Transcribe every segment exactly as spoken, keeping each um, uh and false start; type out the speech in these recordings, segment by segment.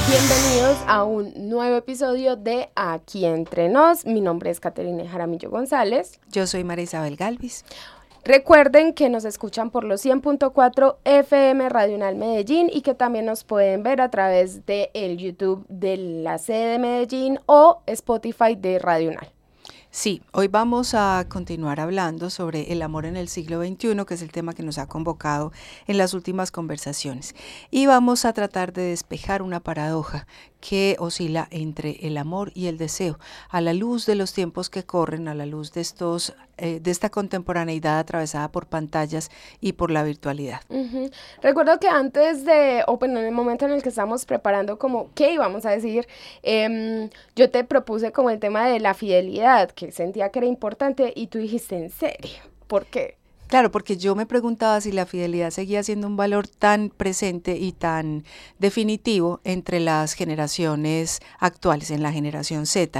Bienvenidos a un nuevo episodio de Aquí Entre Nos. Mi nombre es Caterine Jaramillo González. Yo soy María Isabel Galvis. Recuerden que nos escuchan por los cien punto cuatro F M Radio Unal Medellín y que también nos pueden ver a través de el YouTube de la sede de Medellín o Spotify de Radio Unal. Sí, hoy vamos a continuar hablando sobre el amor en el siglo veintiuno, que es el tema que nos ha convocado en las últimas conversaciones. Y vamos a tratar de despejar una paradoja que oscila entre el amor y el deseo, a la luz de los tiempos que corren, a la luz de estos, eh, de esta contemporaneidad atravesada por pantallas y por la virtualidad. Uh-huh. Recuerdo que antes de, o bueno, en el momento en el que estábamos preparando como qué íbamos a decir, eh, yo te propuse como el tema de la fidelidad, que sentía que era importante, y tú dijiste, ¿en serio? ¿Por qué? Claro, porque yo me preguntaba si la fidelidad seguía siendo un valor tan presente y tan definitivo entre las generaciones actuales, en la generación Z,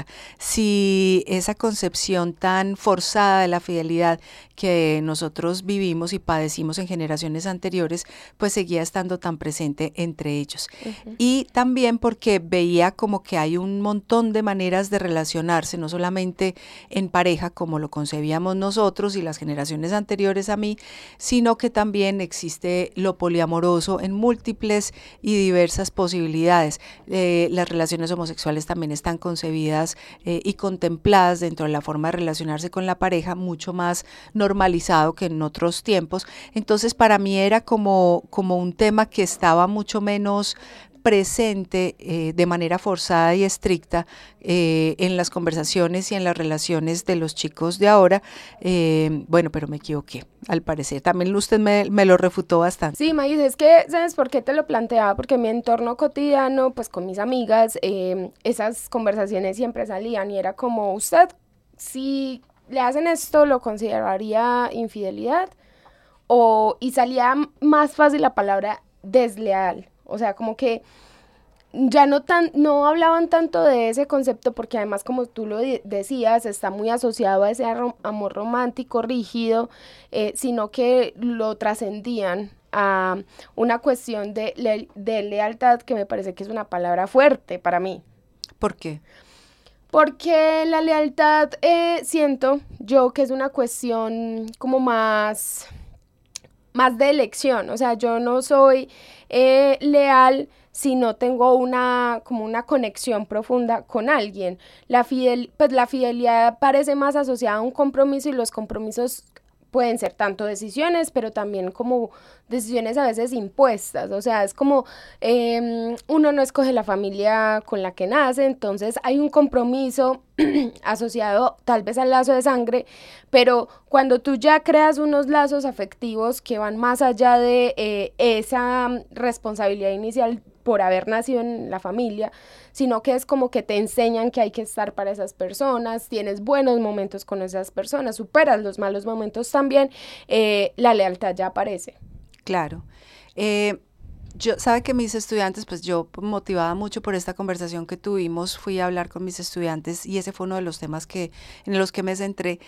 si esa concepción tan forzada de la fidelidad que nosotros vivimos y padecimos en generaciones anteriores, pues seguía estando tan presente entre ellos. Uh-huh. Y también porque veía como que hay un montón de maneras de relacionarse, no solamente en pareja como lo concebíamos nosotros y las generaciones anteriores a mí, sino que también existe lo poliamoroso en múltiples y diversas posibilidades. Eh, las relaciones homosexuales también están concebidas eh, y contempladas dentro de la forma de relacionarse con la pareja, mucho más normalizado que en otros tiempos. Entonces, para mí era como, como un tema que estaba mucho menos presente eh, de manera forzada y estricta eh, en las conversaciones y en las relaciones de los chicos de ahora. Eh, bueno, pero me equivoqué, al parecer. También usted me, me lo refutó bastante. Sí, Maíz, es que, ¿sabes por qué te lo planteaba? Porque en mi entorno cotidiano, pues con mis amigas, eh, esas conversaciones siempre salían y era como, ¿usted si le hacen esto lo consideraría infidelidad? O, y salía más fácil la palabra desleal. O sea, como que ya no tan, no hablaban tanto de ese concepto porque además, como tú lo de- decías, está muy asociado a ese arro- amor romántico rígido, eh, sino que lo trascendían a una cuestión de, le- de lealtad, que me parece que es una palabra fuerte para mí. ¿Por qué? Porque la lealtad, eh, siento yo que es una cuestión como más... más de elección, o sea, yo no soy eh, leal si no tengo una, como una conexión profunda con alguien. La fidel, pues la fidelidad parece más asociada a un compromiso y los compromisos pueden ser tanto decisiones, pero también como decisiones a veces impuestas, o sea, es como eh, uno no escoge la familia con la que nace, entonces hay un compromiso asociado tal vez al lazo de sangre, pero cuando tú ya creas unos lazos afectivos que van más allá de eh, esa responsabilidad inicial por haber nacido en la familia, sino que es como que te enseñan que hay que estar para esas personas, tienes buenos momentos con esas personas, superas los malos momentos también, eh, la lealtad ya aparece. Claro. Eh, yo, sabe que mis estudiantes, pues yo motivada mucho por esta conversación que tuvimos, fui a hablar con mis estudiantes y ese fue uno de los temas que, en los que me centré.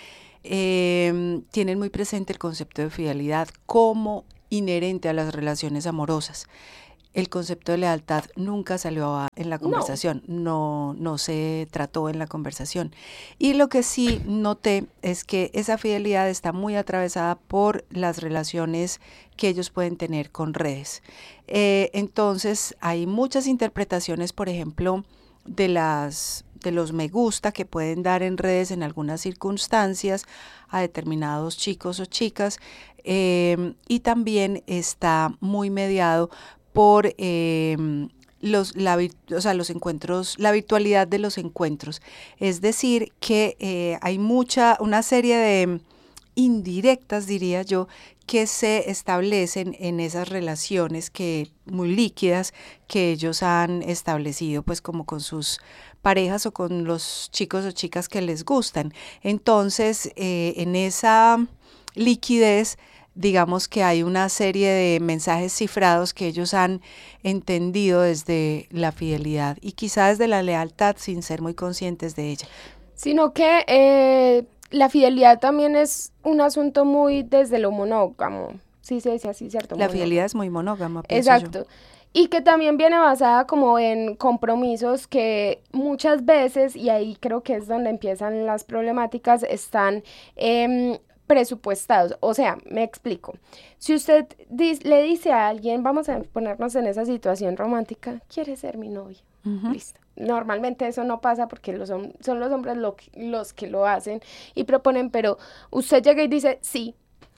Eh, tienen muy presente el concepto de fidelidad como inherente a las relaciones amorosas. El concepto de lealtad nunca salió a, en la conversación, no. no, no se trató en la conversación. Y lo que sí noté es que esa fidelidad está muy atravesada por las relaciones que ellos pueden tener con redes. Eh, entonces, hay muchas interpretaciones, por ejemplo, de las de los me gusta que pueden dar en redes en algunas circunstancias a determinados chicos o chicas, eh, y también está muy mediado por eh, los, la, o sea, los encuentros, la virtualidad de los encuentros. Es decir, que eh, hay mucha, una serie de indirectas, diría yo, que se establecen en esas relaciones que muy líquidas que ellos han establecido, pues como con sus parejas o con los chicos o chicas que les gustan. Entonces, eh, en esa liquidez, digamos que hay una serie de mensajes cifrados que ellos han entendido desde la fidelidad y quizá desde la lealtad sin ser muy conscientes de ella. Sino que eh, la fidelidad también es un asunto muy desde lo monógamo. Sí se dice así, ¿cierto? La Monógamo. fidelidad es muy monógama, pienso Exacto. yo. y que también viene basada como en compromisos que muchas veces, y ahí creo que es donde empiezan las problemáticas, están eh, presupuestados. O sea, me explico. Si usted dis- le dice a alguien, vamos a ponernos en esa situación romántica, ¿quiere ser mi novia? Uh-huh. Listo. Normalmente eso no pasa porque los son los hombres lo que, los que lo hacen y proponen, pero usted llega y dice, sí.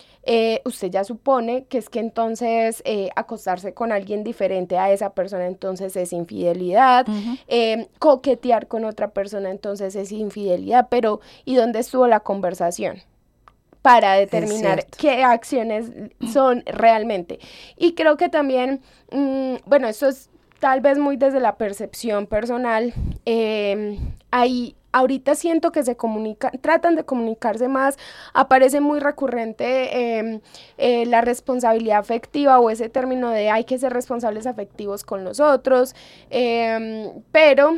Eh, usted ya supone que es que entonces eh, acostarse con alguien diferente a esa persona entonces es infidelidad, uh-huh. eh, coquetear con otra persona entonces es infidelidad, pero ¿y dónde estuvo la conversación para determinar qué acciones son realmente? Y creo que también, mmm, bueno, esto es tal vez muy desde la percepción personal, eh, hay ahorita siento que se comunican, tratan de comunicarse más, aparece muy recurrente eh, eh, la responsabilidad afectiva o ese término de hay que ser responsables afectivos con los otros, eh, pero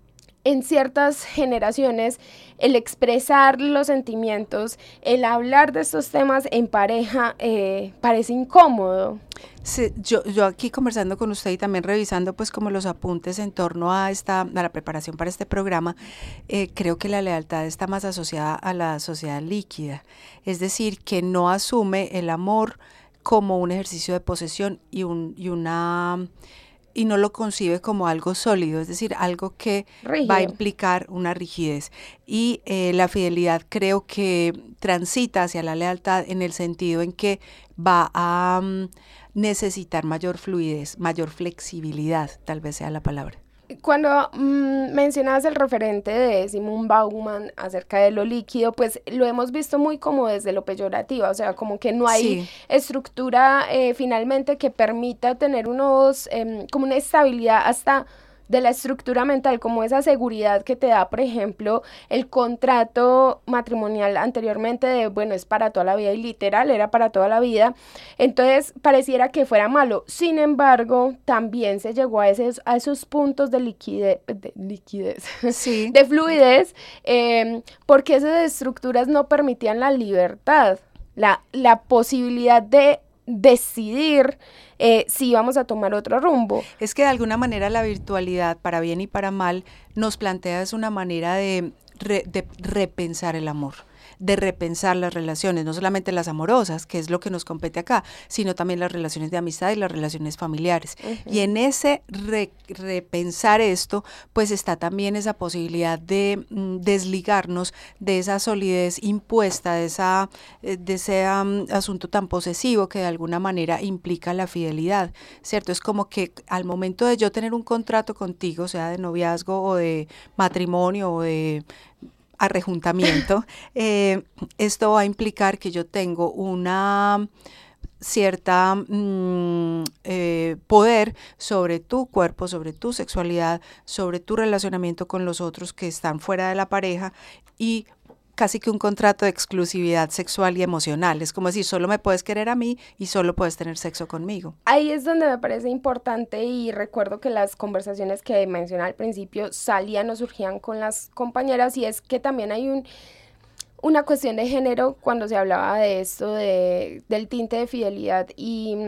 en ciertas generaciones el expresar los sentimientos, el hablar de estos temas en pareja eh, parece incómodo. Sí, yo, yo aquí conversando con usted y también revisando pues como los apuntes en torno a esta, a la preparación para este programa, eh, creo que la lealtad está más asociada a la sociedad líquida, es decir, que no asume el amor como un ejercicio de posesión y, un, y una... y no lo concibe como algo sólido, es decir, algo que Rígido. va a implicar una rigidez. Y eh, la fidelidad creo que transita hacia la lealtad en el sentido en que va a um, necesitar mayor fluidez, mayor flexibilidad, tal vez sea la palabra. Cuando mmm, mencionabas el referente de Simone Bauman acerca de lo líquido, pues lo hemos visto muy como desde lo peyorativo, o sea, como que no hay sí. estructura eh, finalmente que permita tener unos, eh, como una estabilidad hasta de la estructura mental, como esa seguridad que te da, por ejemplo, el contrato matrimonial anteriormente de, bueno, es para toda la vida y literal era para toda la vida, entonces pareciera que fuera malo. Sin embargo, también se llegó a esos, a esos puntos de liquidez, de, liquidez, sí. de fluidez, eh, porque esas estructuras no permitían la libertad, la, la posibilidad de decidir eh, si vamos a tomar otro rumbo. Es que de alguna manera la virtualidad, para bien y para mal, nos plantea es una manera de, re, de repensar el amor, de repensar las relaciones, no solamente las amorosas, que es lo que nos compete acá, sino también las relaciones de amistad y las relaciones familiares. Uh-huh. Y en ese re, repensar esto, pues está también esa posibilidad de mm, desligarnos de esa solidez impuesta, de, esa, de ese um, asunto tan posesivo que de alguna manera implica la fidelidad, ¿cierto? Es como que al momento de yo tener un contrato contigo, sea de noviazgo o de matrimonio o de arrejuntamiento, eh, esto va a implicar que yo tengo una cierta mmm, eh, poder sobre tu cuerpo, sobre tu sexualidad, sobre tu relacionamiento con los otros que están fuera de la pareja y casi que un contrato de exclusividad sexual y emocional. Es como decir, solo me puedes querer a mí y solo puedes tener sexo conmigo. Ahí es donde me parece importante y recuerdo que las conversaciones que mencioné al principio salían o surgían con las compañeras y es que también hay un, una cuestión de género cuando se hablaba de esto, de, del tinte de fidelidad y,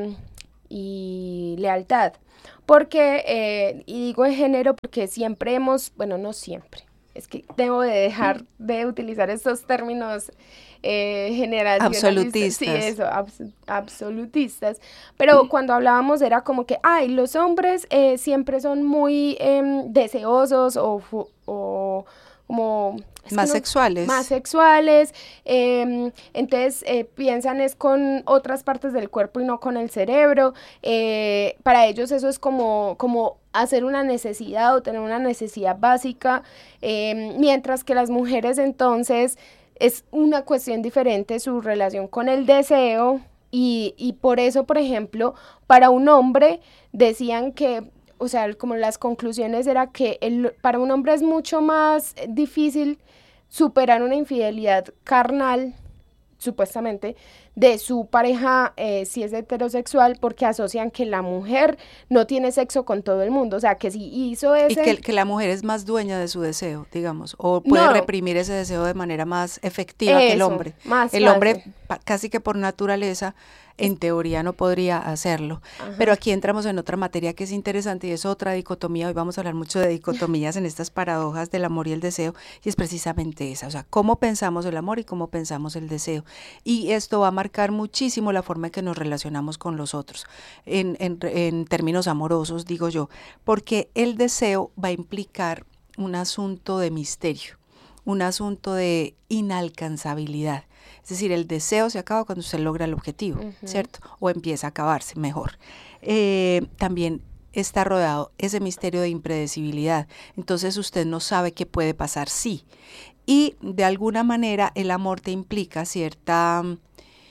y lealtad. Porque, eh, y digo de género porque siempre hemos, bueno, no siempre, es que debo de dejar de utilizar estos términos eh, generacionalistas. Absolutistas. Sí, eso, abs- absolutistas. Pero mm. cuando hablábamos era como que, ay, los hombres eh, siempre son muy eh, deseosos o, o como... más no, sexuales. Más sexuales, eh, entonces eh, piensan es con otras partes del cuerpo y no con el cerebro, eh, para ellos eso es como, como hacer una necesidad o tener una necesidad básica, eh, mientras que las mujeres entonces es una cuestión diferente su relación con el deseo y, y por eso, por ejemplo, para un hombre decían que, o sea, como las conclusiones era que el, para un hombre es mucho más difícil superar una infidelidad carnal, supuestamente, de su pareja eh, si es heterosexual, porque asocian que la mujer no tiene sexo con todo el mundo, o sea, que si hizo ese... Y que, que la mujer es más dueña de su deseo, digamos, o puede No. reprimir ese deseo de manera más efectiva que el Eso, hombre. más El fácil. hombre pa- casi que por naturaleza, en teoría no podría hacerlo. Ajá. Pero aquí entramos en otra materia que es interesante y es otra dicotomía. Hoy vamos a hablar mucho de dicotomías en estas paradojas del amor y el deseo, y es precisamente esa, o sea, cómo pensamos el amor y cómo pensamos el deseo. Y esto va a marcar muchísimo la forma en que nos relacionamos con los otros, en, en, en términos amorosos, digo yo, porque el deseo va a implicar un asunto de misterio, un asunto de inalcanzabilidad. Es decir, el deseo se acaba cuando usted logra el objetivo, uh-huh. ¿cierto? O empieza a acabarse mejor. Eh, también está rodeado ese misterio de impredecibilidad. Entonces usted no sabe qué puede pasar sí. Y de alguna manera el amor te implica cierta um,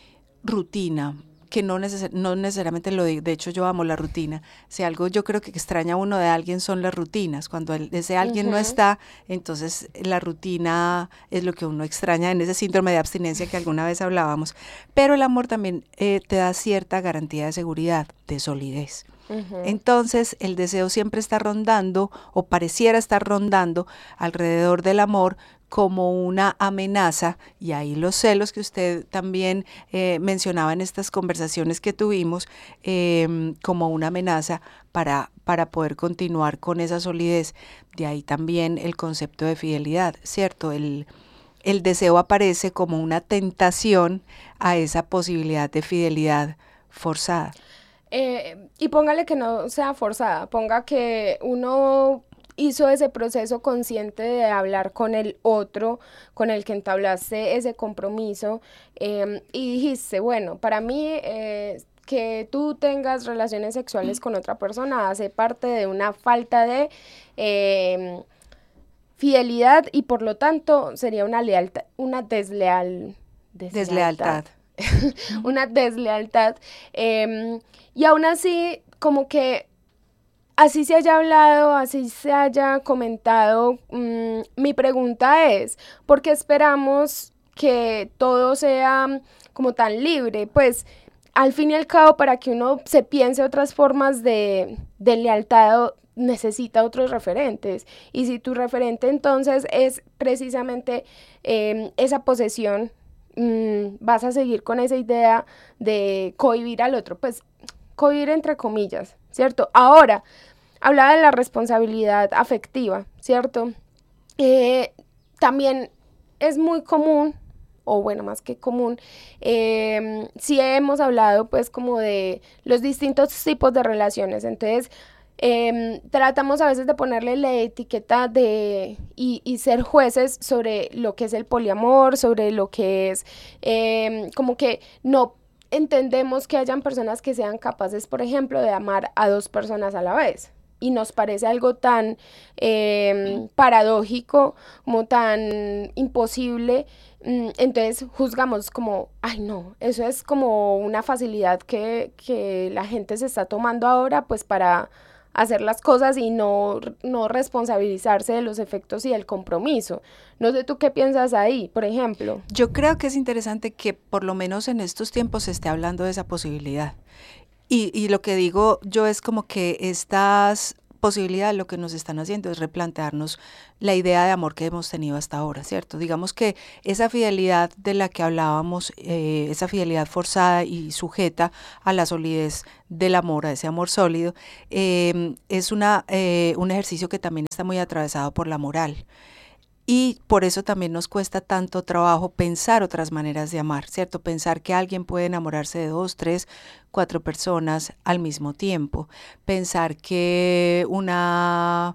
rutina, que no, neces- no necesariamente lo digo, de hecho yo amo la rutina. Si algo yo creo que extraña uno de alguien son las rutinas. Cuando el, ese alguien uh-huh. no está, entonces la rutina es lo que uno extraña en ese síndrome de abstinencia que alguna vez hablábamos. Pero el amor también eh, te da cierta garantía de seguridad, de solidez. Uh-huh. Entonces el deseo siempre está rondando, o pareciera estar rondando alrededor del amor, como una amenaza, y ahí los celos que usted también eh, mencionaba en estas conversaciones que tuvimos, eh, como una amenaza para, para poder continuar con esa solidez. De ahí también el concepto de fidelidad, ¿cierto? El, el deseo aparece como una tentación a esa posibilidad de fidelidad forzada. Eh, y póngale que no sea forzada, ponga que uno hizo ese proceso consciente de hablar con el otro, con el que entablaste ese compromiso, eh, y dijiste, bueno, para mí eh, que tú tengas relaciones sexuales con otra persona hace parte de una falta de eh, fidelidad, y por lo tanto sería una lealtad, una desleal, deslealtad. deslealtad. una deslealtad. Eh, y aún así, como que así se haya hablado, así se haya comentado, mmm, mi pregunta es, ¿por qué esperamos que todo sea como tan libre? Pues al fin y al cabo, para que uno se piense otras formas de, de lealtad, necesita otros referentes. Y si tu referente entonces es precisamente eh, esa posesión, mmm, vas a seguir con esa idea de cohibir al otro, pues cohibir entre comillas, ¿cierto? Ahora, hablaba de la responsabilidad afectiva, ¿cierto? Eh, también es muy común, o bueno, más que común, eh, sí hemos hablado pues como de los distintos tipos de relaciones, entonces eh, tratamos a veces de ponerle la etiqueta de y, y ser jueces sobre lo que es el poliamor, sobre lo que es eh, como que no entendemos que hayan personas que sean capaces, por ejemplo, de amar a dos personas a la vez. Y nos parece algo tan eh, paradójico, como tan imposible. Entonces juzgamos como, ay no, eso es como una facilidad que, que la gente se está tomando ahora pues para hacer las cosas y no, no responsabilizarse de los efectos y del compromiso. No sé tú qué piensas ahí, por ejemplo. Yo creo que es interesante que por lo menos en estos tiempos se esté hablando de esa posibilidad. Y, y lo que digo yo es como que estas posibilidades lo que nos están haciendo es replantearnos la idea de amor que hemos tenido hasta ahora, ¿cierto? Digamos que esa fidelidad de la que hablábamos, eh, esa fidelidad forzada y sujeta a la solidez del amor, a ese amor sólido, eh, es una, eh, un ejercicio que también está muy atravesado por la moral. Y por eso también nos cuesta tanto trabajo pensar otras maneras de amar, ¿cierto? Pensar que alguien puede enamorarse de dos, tres, cuatro personas al mismo tiempo. Pensar que una,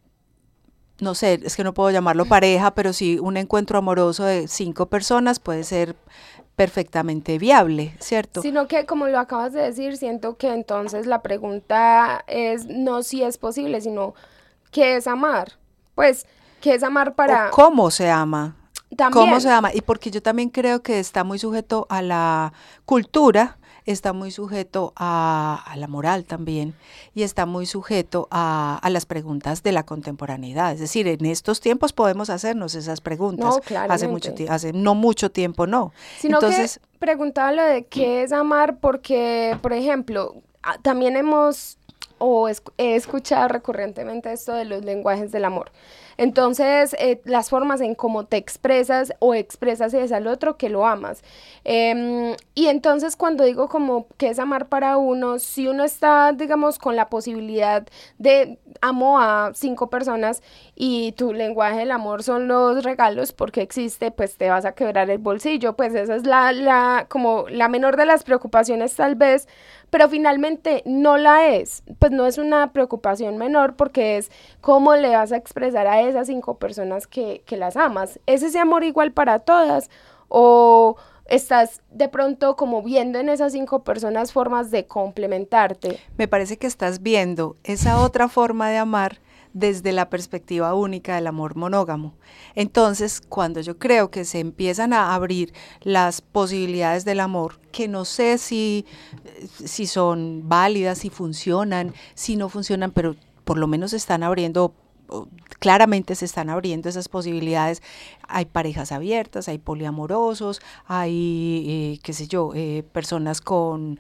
no sé, es que no puedo llamarlo pareja, pero sí un encuentro amoroso de cinco personas puede ser perfectamente viable, ¿cierto? Sino que, como lo acabas de decir, siento que entonces la pregunta es no si es posible, sino ¿qué es amar? Pues, ¿qué es amar para...? O cómo se ama. También. ¿Cómo se ama? Y porque yo también creo que está muy sujeto a la cultura está muy sujeto a, a la moral también y está muy sujeto a, a las preguntas de la contemporaneidad. Es decir, en estos tiempos podemos hacernos esas preguntas. No, claramente. Hace mucho tiempo, hace no mucho tiempo no. Sino Entonces, que preguntaba lo de qué es amar porque, por ejemplo, a- también hemos o es- he escuchado recurrentemente esto de los lenguajes del amor. Entonces, eh, las formas en cómo te expresas o expresas es al otro que lo amas. Em, y entonces cuando digo como que es amar para uno, si uno está, digamos, con la posibilidad de amo a cinco personas y tu lenguaje del amor son los regalos porque existe, pues te vas a quebrar el bolsillo, pues esa es la, la, como la menor de las preocupaciones tal vez, pero finalmente no la es, pues no es una preocupación menor porque es cómo le vas a expresar a esas cinco personas que, que las amas. ¿Es ese amor igual para todas? ¿O estás de pronto como viendo en esas cinco personas formas de complementarte? me parece que estás viendo esa otra forma de amar desde la perspectiva única del amor monógamo. Entonces, cuando yo creo que se empiezan a abrir las posibilidades del amor, que no sé si, si son válidas, si funcionan, si no funcionan, pero por lo menos se están abriendo, claramente se están abriendo esas posibilidades. Hay parejas abiertas, hay poliamorosos, hay, eh, qué sé yo, eh, personas con...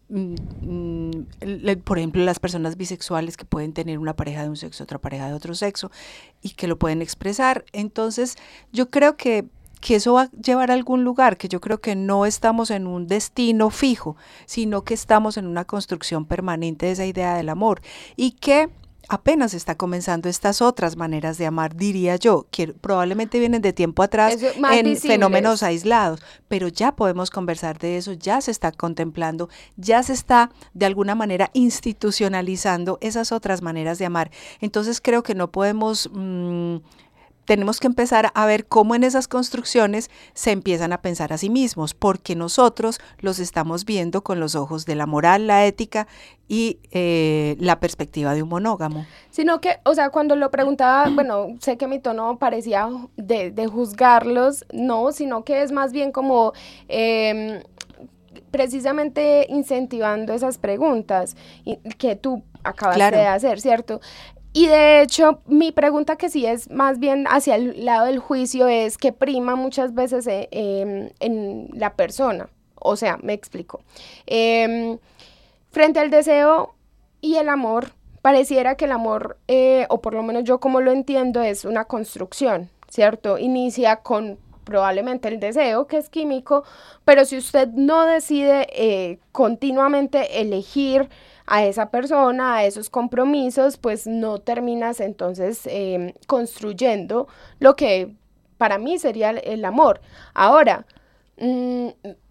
por ejemplo, las personas bisexuales que pueden tener una pareja de un sexo, otra pareja de otro sexo y que lo pueden expresar. Entonces, yo creo que, que eso va a llevar a algún lugar, que yo creo que no estamos en un destino fijo, sino que estamos en una construcción permanente de esa idea del amor y que apenas está comenzando estas otras maneras de amar, diría yo, que probablemente vienen de tiempo atrás Eso, más en visibles. fenómenos aislados, pero ya podemos conversar de eso, ya se está contemplando, ya se está de alguna manera institucionalizando esas otras maneras de amar. Entonces creo que no podemos... Mmm, tenemos que empezar a ver cómo en esas construcciones se empiezan a pensar a sí mismos, porque nosotros los estamos viendo con los ojos de la moral, la ética y eh, la perspectiva de un monógamo. Sino que, o sea, cuando lo preguntaba, bueno, sé que mi tono parecía de, de juzgarlos, no, sino que es más bien como... Eh, precisamente incentivando esas preguntas que tú acabaste claro. de hacer, ¿cierto? Y de hecho, mi pregunta que sí es más bien hacia el lado del juicio es que prima muchas veces eh, eh, en la persona. O sea, me explico. Eh, frente al deseo y el amor, pareciera que el amor, eh, o por lo menos yo como lo entiendo, es una construcción, ¿cierto? Inicia con probablemente el deseo, que es químico, pero si usted no decide eh, continuamente elegir a esa persona, a esos compromisos, pues no terminas entonces eh, construyendo lo que para mí sería el, el amor. Ahora, mmm,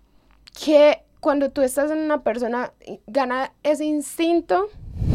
que cuando tú estás en una persona, ¿gana ese instinto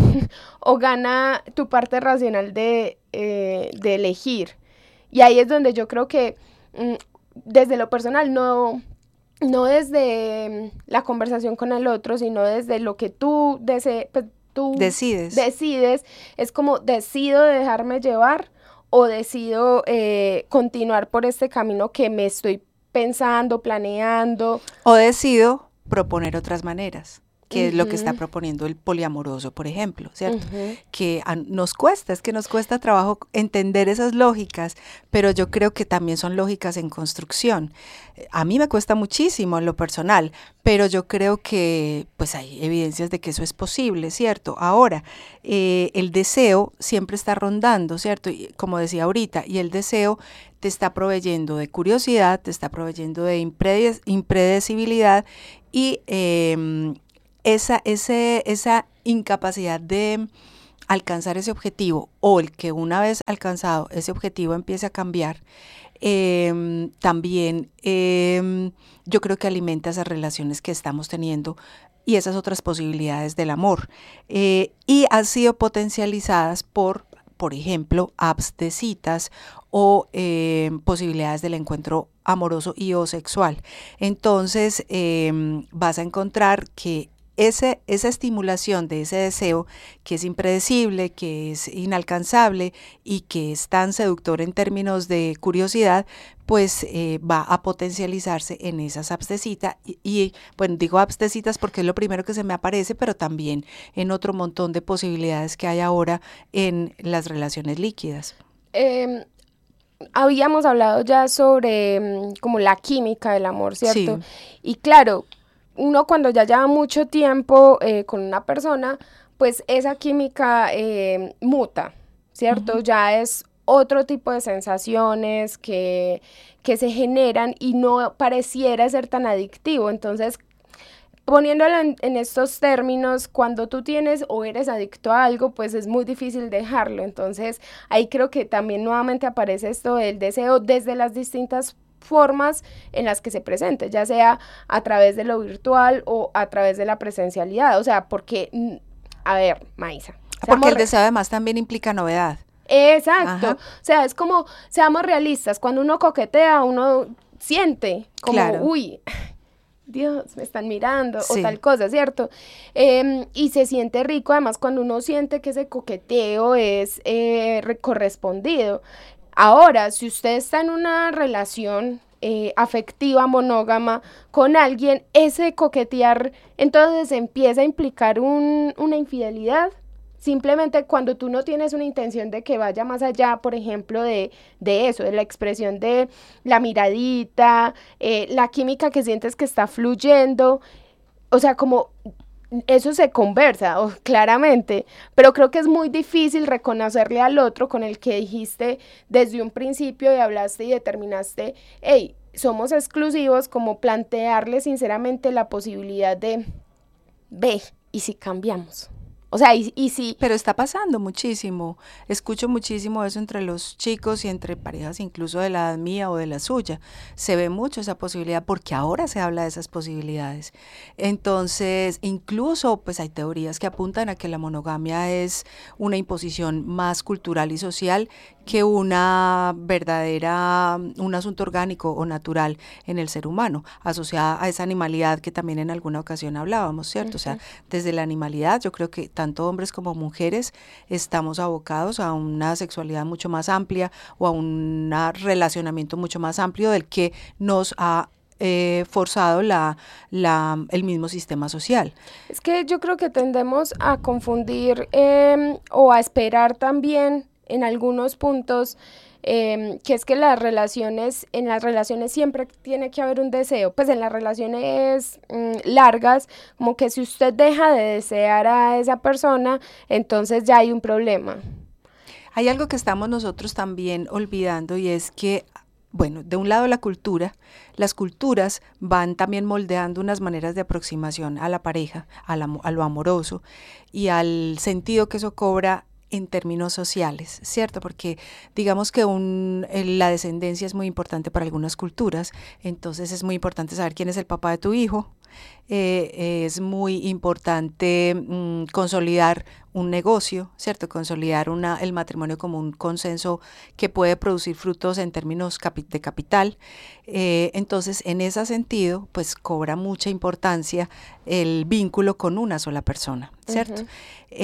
o gana tu parte racional de, eh, de elegir? Y ahí es donde yo creo que mmm, desde lo personal no... no desde la conversación con el otro, sino desde lo que tú, dese, pues, tú decides. decides, es como decido dejarme llevar o decido eh, continuar por este camino que me estoy pensando, planeando. O decido proponer otras maneras, que uh-huh. es lo que está proponiendo el poliamoroso, por ejemplo, ¿cierto? Uh-huh. Que a, nos cuesta, es que nos cuesta trabajo entender esas lógicas, pero yo creo que también son lógicas en construcción. A mí me cuesta muchísimo en lo personal, pero yo creo que pues hay evidencias de que eso es posible, ¿cierto? Ahora, eh, el deseo siempre está rondando, ¿cierto? Y, como decía ahorita, y el deseo te está proveyendo de curiosidad, te está proveyendo de imprede- impredecibilidad y... Eh, Esa, ese, esa incapacidad de alcanzar ese objetivo o el que una vez alcanzado ese objetivo empiece a cambiar, eh, también eh, yo creo que alimenta esas relaciones que estamos teniendo y esas otras posibilidades del amor. Eh, y han sido potencializadas por, por ejemplo, apps de citas o eh, posibilidades del encuentro amoroso y o sexual. Entonces eh, vas a encontrar que ese, esa estimulación de ese deseo que es impredecible, que es inalcanzable y que es tan seductor en términos de curiosidad, pues eh, va a potencializarse en esas abscesitas y, y bueno, digo abscesitas porque es lo primero que se me aparece, pero también en otro montón de posibilidades que hay ahora en las relaciones líquidas. Eh, habíamos hablado ya sobre mm, como la química del amor, ¿cierto? Sí. Y claro, uno cuando ya lleva mucho tiempo eh, con una persona, pues esa química eh, muta, ¿cierto? Uh-huh. Ya es otro tipo de sensaciones que, que se generan y no pareciera ser tan adictivo. Entonces, poniéndolo en, en estos términos, cuando tú tienes o eres adicto a algo, pues es muy difícil dejarlo. Entonces, ahí creo que también nuevamente aparece esto del deseo desde las distintas formas en las que se presente, ya sea a través de lo virtual o a través de la presencialidad. O sea, porque, a ver, Maisa. Porque el deseo además también implica novedad. Exacto. Ajá. O sea, es como, seamos realistas, cuando uno coquetea, uno siente como, claro. uy, Dios, me están mirando, sí. o tal cosa, ¿cierto? Eh, y se siente rico, además, cuando uno siente que ese coqueteo es eh, correspondido. Ahora, si usted está en una relación eh, afectiva, monógama, con alguien, ese coquetear, entonces empieza a implicar un, una infidelidad. Simplemente cuando tú no tienes una intención de que vaya más allá, por ejemplo, de, de eso, de la expresión de la miradita, eh, la química que sientes que está fluyendo, o sea, como eso se conversa, oh, claramente, pero creo que es muy difícil reconocerle al otro con el que dijiste desde un principio y hablaste y determinaste, hey, somos exclusivos, como plantearle sinceramente la posibilidad de, ve, ¿y si cambiamos? O sea, y, y sí. Pero está pasando muchísimo. Escucho muchísimo eso entre los chicos y entre parejas incluso de la edad mía o de la suya. Se ve mucho esa posibilidad porque ahora se habla de esas posibilidades. Entonces, incluso pues hay teorías que apuntan a que la monogamia es una imposición más cultural y social que una verdadera, un asunto orgánico o natural en el ser humano, asociada a esa animalidad que también en alguna ocasión hablábamos, ¿cierto? Uh-huh. O sea, desde la animalidad yo creo que tanto hombres como mujeres estamos abocados a una sexualidad mucho más amplia o a un relacionamiento mucho más amplio del que nos ha eh, forzado la, la, el mismo sistema social. Es que yo creo que tendemos a confundir eh, o a esperar también en algunos puntos, eh, que es que las relaciones, en las relaciones siempre tiene que haber un deseo, pues en las relaciones mmm, largas, como que si usted deja de desear a esa persona, entonces ya hay un problema. Hay algo que estamos nosotros también olvidando y es que, bueno, de un lado la cultura, las culturas van también moldeando unas maneras de aproximación a la pareja, a, la, a lo amoroso y al sentido que eso cobra en términos sociales, ¿cierto? Porque digamos que un, la descendencia es muy importante para algunas culturas, entonces es muy importante saber quién es el papá de tu hijo, eh, es muy importante mmm, consolidar un negocio, ¿cierto? Consolidar una, el matrimonio como un consenso que puede producir frutos en términos capi- de capital. Eh, entonces, en ese sentido, pues cobra mucha importancia el vínculo con una sola persona, ¿cierto? Uh-huh.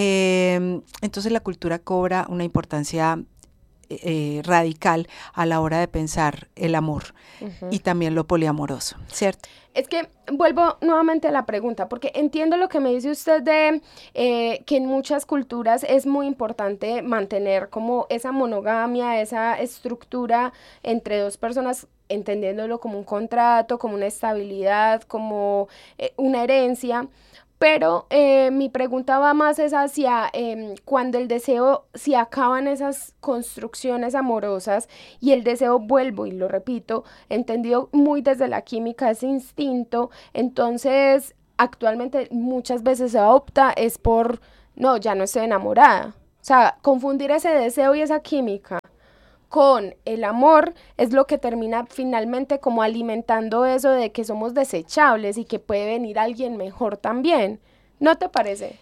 Eh, entonces, la cultura cobra una importancia eh, radical a la hora de pensar el amor uh-huh. y también lo poliamoroso, ¿cierto? Es que vuelvo nuevamente a la pregunta, porque entiendo lo que me dice usted de eh, que en muchas culturas es muy importante mantener como esa monogamia, esa estructura entre dos personas, entendiéndolo como un contrato, como una estabilidad, como eh, una herencia. Pero eh, mi pregunta va más es hacia eh, cuando el deseo, si acaban esas construcciones amorosas y el deseo, vuelvo y lo repito, entendido muy desde la química, ese instinto, entonces actualmente muchas veces se opta es por, no, ya no estoy enamorada. O sea, confundir ese deseo y esa química con el amor es lo que termina finalmente como alimentando eso de que somos desechables y que puede venir alguien mejor también. ¿No te parece?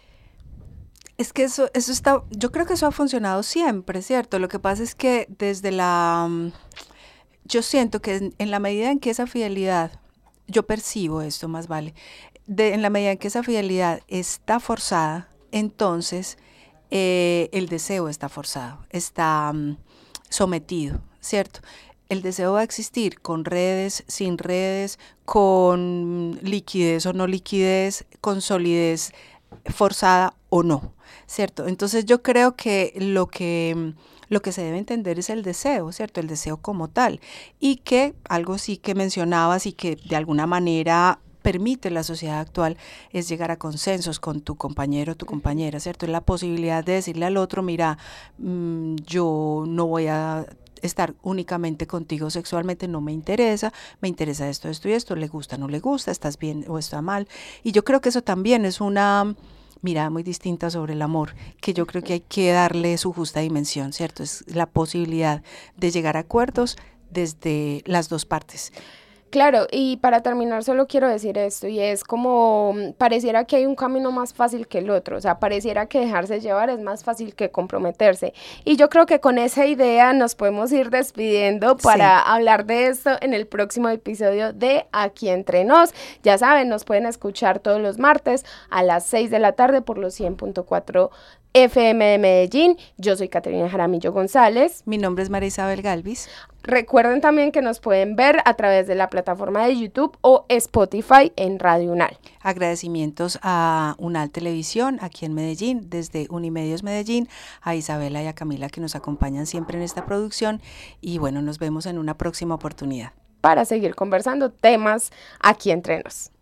Es que eso, eso está, yo creo que eso ha funcionado siempre, ¿cierto? Lo que pasa es que desde la, yo siento que en, en la medida en que esa fidelidad, yo percibo esto más vale, de, en la medida en que esa fidelidad está forzada, entonces eh, el deseo está forzado, está um, sometido, ¿cierto? El deseo va a existir con redes, sin redes, con liquidez o no liquidez, con solidez forzada o no, ¿cierto? Entonces yo creo que lo que... Lo que se debe entender es el deseo, ¿cierto? El deseo como tal. Y que algo sí que mencionabas y que de alguna manera permite la sociedad actual es llegar a consensos con tu compañero o tu compañera, ¿cierto? Es la posibilidad de decirle al otro, mira, mmm, yo no voy a estar únicamente contigo sexualmente, no me interesa, me interesa esto, esto y esto, le gusta, no le gusta, estás bien o está mal. Y yo creo que eso también es una mirada muy distinta sobre el amor, que yo creo que hay que darle su justa dimensión, ¿cierto? Es la posibilidad de llegar a acuerdos desde las dos partes. Claro, y para terminar solo quiero decir esto, y es como pareciera que hay un camino más fácil que el otro, o sea, pareciera que dejarse llevar es más fácil que comprometerse, y yo creo que con esa idea nos podemos ir despidiendo para sí. hablar de esto en el próximo episodio de Aquí Entre Nos. Ya saben, nos pueden escuchar todos los martes a las seis de la tarde por los cien punto cuatro F M de Medellín. Yo soy Caterina Jaramillo González. Mi nombre es María Isabel Galvis. Recuerden también que nos pueden ver a través de la plataforma de YouTube o Spotify en Radio Unal. Agradecimientos a Unal Televisión aquí en Medellín, desde Unimedios Medellín, a Isabela y a Camila que nos acompañan siempre en esta producción y bueno, nos vemos en una próxima oportunidad. Para seguir conversando temas aquí entre nos.